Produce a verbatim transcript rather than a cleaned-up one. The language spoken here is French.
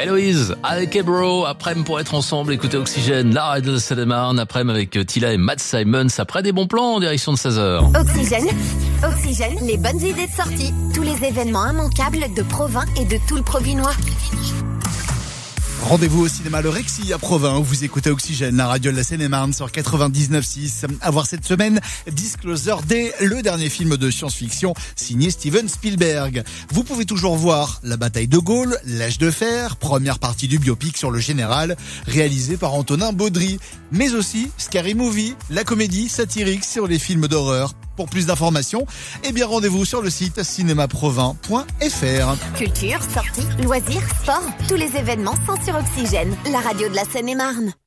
Héloïse, avec Ebro, après-midi pour être ensemble, écoutez Oxygène, la radio de Seine-et-Marne, après-midi avec Tila et Matt Simons, après des bons plans en direction de seize heures. Oxygène, Oxygène, les bonnes idées de sortie. Tous les événements immanquables de Provins et de tout le Provinois. Rendez-vous au cinéma Le Rexy à Provins où vous écoutez Oxygène, la radio de la Seine-et-Marne sur quatre-vingt-dix-neuf six. À voir cette semaine, Disclosure Day, le dernier film de science-fiction signé Steven Spielberg. Vous pouvez toujours voir La bataille de Gaulle, L'âge de fer, première partie du biopic sur le général, réalisé par Antonin Baudry. Mais aussi Scary Movie, la comédie satirique sur les films d'horreur. Pour plus d'informations, eh bien rendez-vous sur le site cinéma provins point f r. Culture, sorties, loisirs, sport, tous les événements sont sur Oxygène, la radio de la Seine-et-Marne.